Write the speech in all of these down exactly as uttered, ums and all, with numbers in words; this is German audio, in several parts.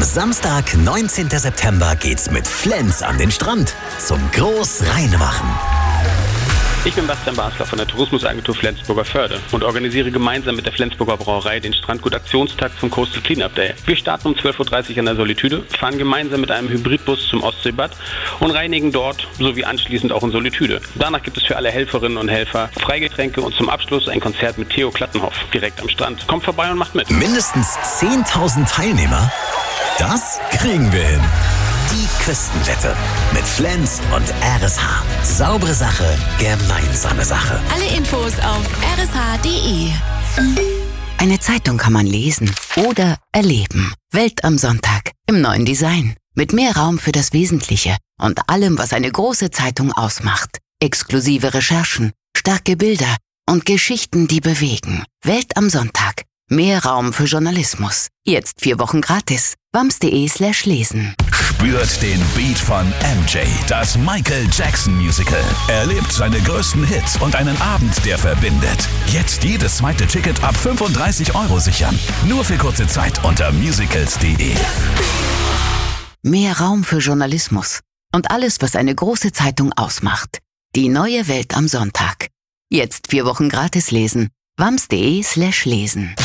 Samstag, neunzehnten September geht's mit Flens an den Strand zum Groß-Reinemachen. Ich bin Bastian Basler von der Tourismusagentur Flensburger Förde und organisiere gemeinsam mit der Flensburger Brauerei den Strandgut-Aktionstag zum Coastal Cleanup Day. Wir starten um zwölf Uhr dreißig an der Solitude, fahren gemeinsam mit einem Hybridbus zum Ostseebad und reinigen dort sowie anschließend auch in Solitude. Danach gibt es für alle Helferinnen und Helfer Freigetränke und zum Abschluss ein Konzert mit Theo Klattenhoff direkt am Strand. Kommt vorbei und macht mit. Mindestens zehntausend Teilnehmer? Das kriegen wir hin. Die Küstenwette mit Flens und R S H. Saubere Sache, gemeinsame Sache. Alle Infos auf r s h punkt d e. Eine Zeitung kann man lesen oder erleben. Welt am Sonntag im neuen Design. Mit mehr Raum für das Wesentliche und allem, was eine große Zeitung ausmacht. Exklusive Recherchen, starke Bilder und Geschichten, die bewegen. Welt am Sonntag. Mehr Raum für Journalismus. Jetzt vier Wochen gratis. wams.de slash lesen. Spürt den Beat von M J, das Michael Jackson Musical. Erlebt seine größten Hits und einen Abend, der verbindet. Jetzt jedes zweite Ticket ab fünfunddreißig Euro sichern. Nur für kurze Zeit unter musicals punkt d e. Mehr Raum für Journalismus und alles, was eine große Zeitung ausmacht. Die neue Welt am Sonntag. Jetzt vier Wochen gratis lesen. wams.de slash lesen.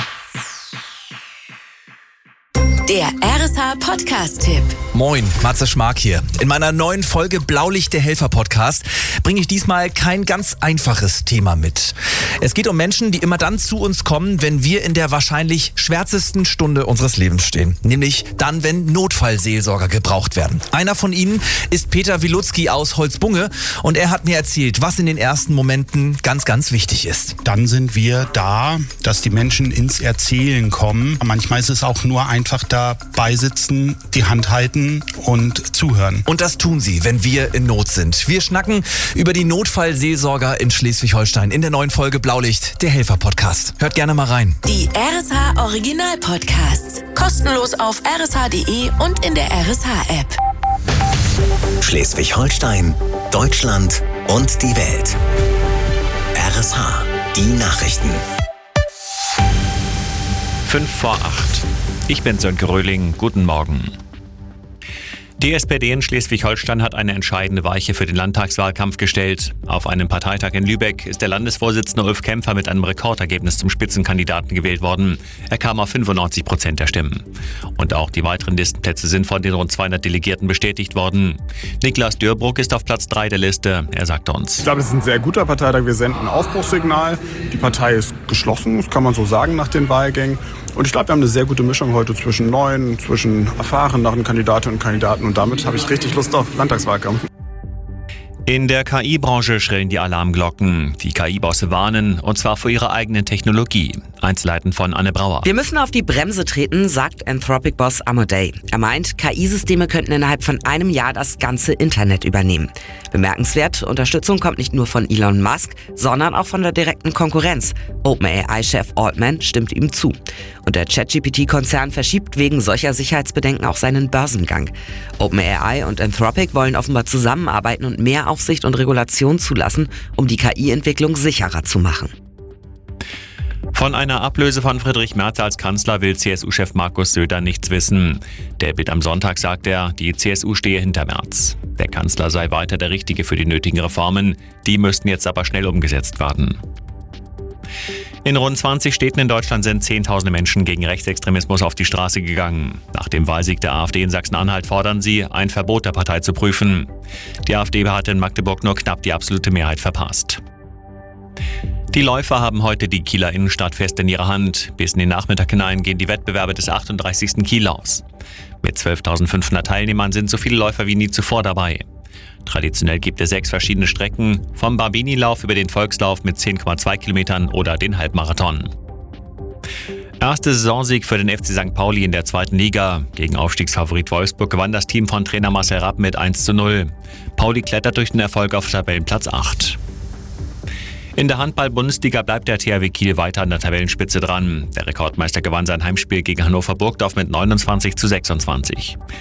Der R S H Podcast-Tipp. Moin, Matze Schmark hier. In meiner neuen Folge Blaulicht der Helfer Podcast bringe ich diesmal kein ganz einfaches Thema mit. Es geht um Menschen, die immer dann zu uns kommen, wenn wir in der wahrscheinlich schwärzesten Stunde unseres Lebens stehen. Nämlich dann, wenn Notfallseelsorger gebraucht werden. Einer von ihnen ist Peter Wilutzki aus Holzbunge und er hat mir erzählt, was in den ersten Momenten ganz, ganz wichtig ist. Dann sind wir da, dass die Menschen ins Erzählen kommen. Manchmal ist es auch nur einfach dabei sitzen, die Hand halten und zuhören. Und das tun sie, wenn wir in Not sind. Wir schnacken über die Notfallseelsorger in Schleswig-Holstein in der neuen Folge Blaulicht, der Helfer-Podcast. Hört gerne mal rein. Die R S H Original-Podcasts. Kostenlos auf r s h punkt d e und in der R S H-App. Schleswig-Holstein, Deutschland und die Welt. R S H, die Nachrichten. Fünf vor acht. Ich bin Sönke Röhling. Guten Morgen. Die S P D in Schleswig-Holstein hat eine entscheidende Weiche für den Landtagswahlkampf gestellt. Auf einem Parteitag in Lübeck ist der Landesvorsitzende Ulf Kämpfer mit einem Rekordergebnis zum Spitzenkandidaten gewählt worden. Er kam auf fünfundneunzig Prozent der Stimmen. Und auch die weiteren Listenplätze sind von den rund zweihundert Delegierten bestätigt worden. Niklas Dörbruck ist auf Platz drei der Liste. Er sagte uns: Ich glaube, es ist ein sehr guter Parteitag. Wir senden ein Aufbruchssignal. Die Partei ist geschlossen, das kann man so sagen, nach den Wahlgängen. Und ich glaube, wir haben eine sehr gute Mischung heute zwischen neuen, zwischen erfahrenen Kandidatinnen und Kandidaten. Und damit habe ich richtig Lust auf Landtagswahlkampf. In der K I-Branche schrillen die Alarmglocken. Die K I-Bosse warnen, und zwar vor ihrer eigenen Technologie. Einzelheiten von Anne Brauer. Wir müssen auf die Bremse treten, sagt Anthropic-Boss Amodei. Er meint, K I-Systeme könnten innerhalb von einem Jahr das ganze Internet übernehmen. Bemerkenswert, Unterstützung kommt nicht nur von Elon Musk, sondern auch von der direkten Konkurrenz. OpenAI-Chef Altman stimmt ihm zu. Und der ChatGPT-Konzern verschiebt wegen solcher Sicherheitsbedenken auch seinen Börsengang. OpenAI und Anthropic wollen offenbar zusammenarbeiten und mehr Aufsicht und Regulation zulassen, um die K I-Entwicklung sicherer zu machen. Von einer Ablöse von Friedrich Merz als Kanzler will C S U-Chef Markus Söder nichts wissen. Der Bild am Sonntag sagt er, die C S U stehe hinter Merz. Der Kanzler sei weiter der Richtige für die nötigen Reformen. Die müssten jetzt aber schnell umgesetzt werden. In rund zwanzig Städten in Deutschland sind Zehntausende Menschen gegen Rechtsextremismus auf die Straße gegangen. Nach dem Wahlsieg der AfD in Sachsen-Anhalt fordern sie, ein Verbot der Partei zu prüfen. Die AfD hatte in Magdeburg nur knapp die absolute Mehrheit verpasst. Die Läufer haben heute die Kieler Innenstadt fest in ihrer Hand. Bis in den Nachmittag hinein gehen die Wettbewerbe des achtunddreißigsten Kielaufs. Mit zwölftausendfünfhundert Teilnehmern sind so viele Läufer wie nie zuvor dabei. Traditionell gibt es sechs verschiedene Strecken, vom Barbini-Lauf über den Volkslauf mit zehn Komma zwei Kilometern oder den Halbmarathon. Erster Saisonsieg für den F C Sankt Pauli in der zweiten Liga. Gegen Aufstiegsfavorit Wolfsburg gewann das Team von Trainer Marcel Rapp mit eins zu null. Pauli klettert durch den Erfolg auf Tabellenplatz acht. In der Handball-Bundesliga bleibt der T H W Kiel weiter an der Tabellenspitze dran. Der Rekordmeister gewann sein Heimspiel gegen Hannover Burgdorf mit neunundzwanzig zu sechsundzwanzig.